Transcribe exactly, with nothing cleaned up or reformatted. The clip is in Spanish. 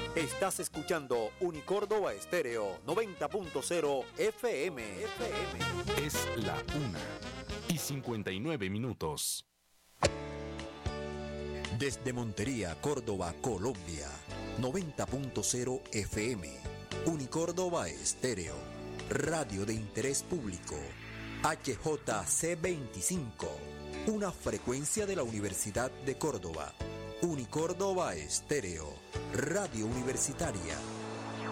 Estás escuchando Unicórdoba Estéreo noventa punto cero F M. F M. Es la una y cincuenta y nueve minutos. Desde Montería, Córdoba, Colombia, noventa punto cero F M. Unicórdoba Estéreo, radio de interés público. H J C veinticinco, una frecuencia de la Universidad de Córdoba. Unicórdoba Estéreo, radio universitaria.